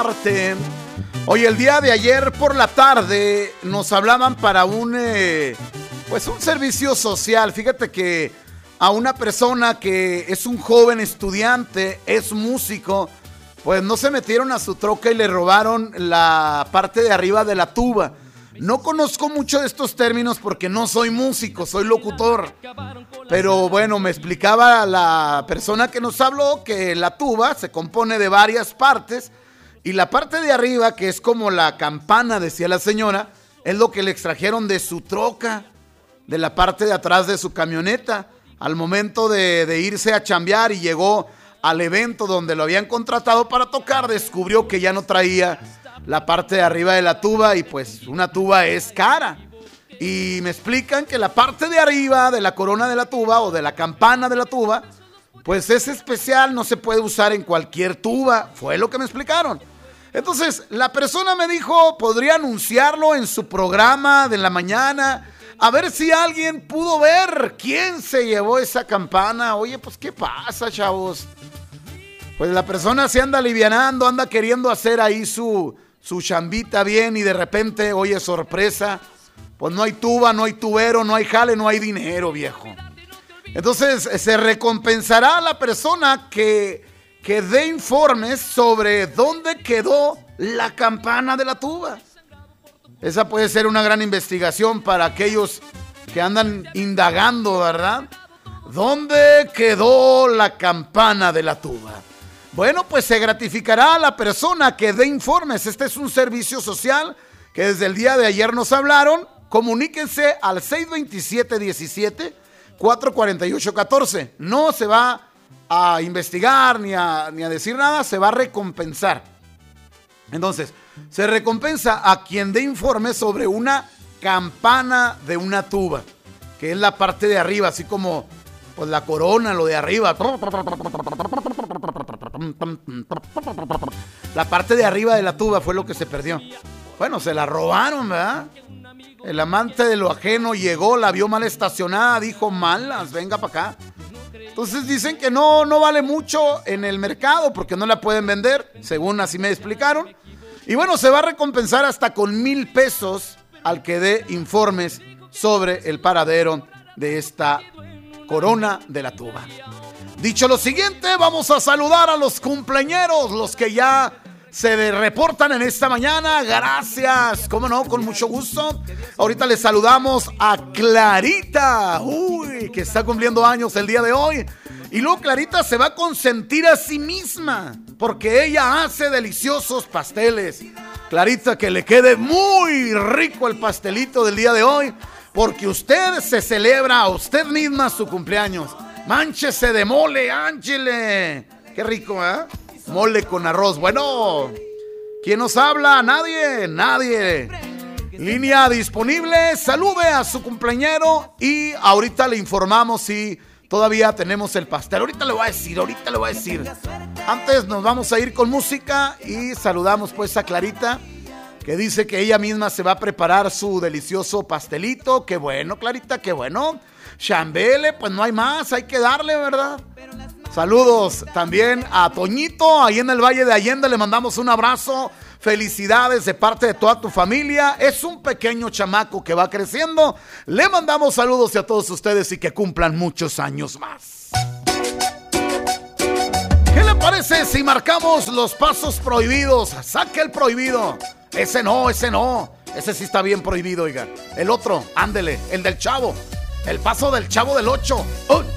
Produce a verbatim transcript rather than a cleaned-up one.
Oye, el día de ayer por la tarde nos hablaban para un, eh, pues un servicio social. Fíjate que a una persona que es un joven estudiante, es músico, pues no se metieron a su troca y le robaron la parte de arriba de la tuba. No conozco mucho de estos términos porque no soy músico, soy locutor. Pero bueno, me explicaba la persona que nos habló que la tuba se compone de varias partes y la parte de arriba, que es como la campana, decía la señora, es lo que le extrajeron de su troca, de la parte de atrás de su camioneta, al momento de, de irse a chambear, y llegó al evento donde lo habían contratado para tocar, descubrió que ya no traía la parte de arriba de la tuba, y pues una tuba es cara. Y me explican que la parte de arriba de la corona de la tuba o de la campana de la tuba, pues es especial, no se puede usar en cualquier tuba, fue lo que me explicaron. Entonces la persona me dijo, podría anunciarlo en su programa de la mañana, a ver si alguien pudo ver quién se llevó esa campana. Oye, pues ¿qué pasa, chavos? Pues la persona se anda alivianando, anda queriendo hacer ahí su, su chambita bien, y de repente, oye, sorpresa, pues no hay tuba, no hay tubero, no hay jale, no hay dinero, viejo. Entonces se recompensará a la persona que, que dé informes sobre dónde quedó la campana de la tuba. Esa puede ser una gran investigación para aquellos que andan indagando, ¿verdad? ¿Dónde quedó la campana de la tuba? Bueno, pues se gratificará a la persona que dé informes. Este es un servicio social que desde el día de ayer nos hablaron. Comuníquense al seis veintisiete diecisiete, cuatrocientos cuarenta y ocho catorce. No se va a investigar ni a, ni a decir nada, se va a recompensar. Entonces, se recompensa a quien dé informe sobre una campana de una tuba, que es la parte de arriba, así como pues la corona, lo de arriba. La parte de arriba de la tuba fue lo que se perdió. Bueno, se la robaron, ¿verdad? El amante de lo ajeno llegó, la vio mal estacionada, dijo, malas, venga para acá. Entonces dicen que no, no vale mucho en el mercado porque no la pueden vender, según así me explicaron. Y bueno, se va a recompensar hasta con mil pesos al que dé informes sobre el paradero de esta corona de la tuba. Dicho lo siguiente, vamos a saludar a los cumpleañeros, los que ya se reportan en esta mañana. Gracias, cómo no, con mucho gusto. Ahorita les saludamos a Clarita, uy, que está cumpliendo años el día de hoy. Y luego Clarita se va a consentir a sí misma, porque ella hace deliciosos pasteles. Clarita, que le quede muy rico el pastelito del día de hoy, porque usted se celebra a usted misma su cumpleaños. Mánchese de mole, Ángele. Qué rico, ¿eh? Mole con arroz. Bueno, ¿quién nos habla? Nadie, nadie. Línea disponible. Salude a su cumpleañero y ahorita le informamos si todavía tenemos el pastel. Ahorita le voy a decir, ahorita le voy a decir. Antes nos vamos a ir con música y saludamos pues a Clarita, que dice que ella misma se va a preparar su delicioso pastelito. Qué bueno, Clarita, qué bueno. Chambele, pues no hay más, hay que darle, ¿verdad? Saludos también a Toñito, ahí en el Valle de Allende, le mandamos un abrazo. Felicidades de parte de toda tu familia. Es un pequeño chamaco que va creciendo. Le mandamos saludos a todos ustedes y que cumplan muchos años más. ¿Qué le parece si marcamos los pasos prohibidos? Saque el prohibido. Ese no, ese no. Ese sí está bien prohibido, oiga. El otro, ándele, el del chavo. El paso del chavo del ocho. ¡Uy!